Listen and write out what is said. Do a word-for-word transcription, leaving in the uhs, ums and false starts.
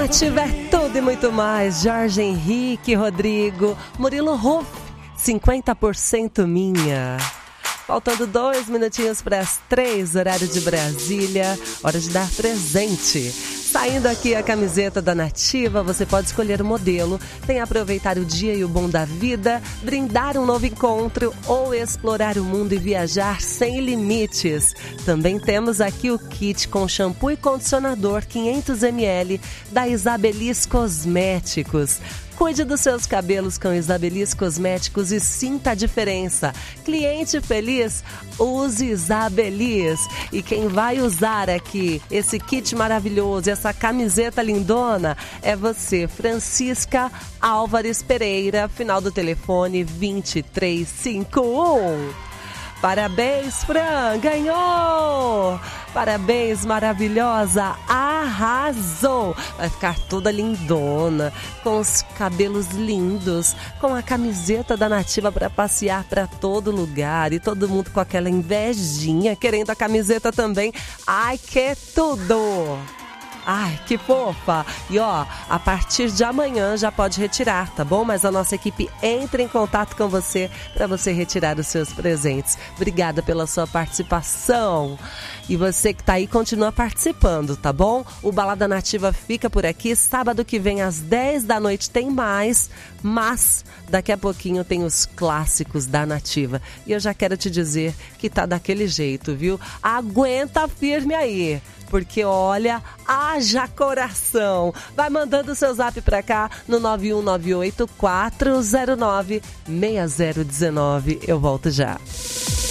Nativa é tudo e muito mais. Jorge Henrique, Rodrigo, Murilo Huff, cinquenta por cento minha. Faltando dois minutinhos para as três, horário de Brasília, hora de dar presente. Saindo aqui a camiseta da Nativa, você pode escolher o modelo, tem aproveitar o dia e o bom da vida, brindar um novo encontro ou explorar o mundo e viajar sem limites. Também temos aqui o kit com shampoo e condicionador quinhentos mililitros da Isabelis Cosméticos. Cuide dos seus cabelos com Isabelis Cosméticos e sinta a diferença. Cliente feliz, use Isabelis. E quem vai usar aqui esse kit maravilhoso, essa camiseta lindona, é você, Francisca Álvares Pereira, final do telefone vinte e três cinquenta e um. Parabéns, Fran, ganhou! Parabéns, maravilhosa, arrasou! Vai ficar toda lindona, com os cabelos lindos, com a camiseta da Nativa para passear para todo lugar e todo mundo com aquela invejinha querendo a camiseta também. Ai, que tudo! Ai, que fofa! E ó, a partir de amanhã já pode retirar, tá bom? Mas a nossa equipe entra em contato com você para você retirar os seus presentes. Obrigada pela sua participação. E você que tá aí, continua participando, tá bom? O Balada Nativa fica por aqui. Sábado que vem, às dez da noite, tem mais. Mas daqui a pouquinho tem os clássicos da Nativa. E eu já quero te dizer que tá daquele jeito, viu? Aguenta firme aí. Porque olha, haja coração. Vai mandando o seu zap pra cá no nove um nove oito quatro zero nove seis zero um nove. Eu volto já.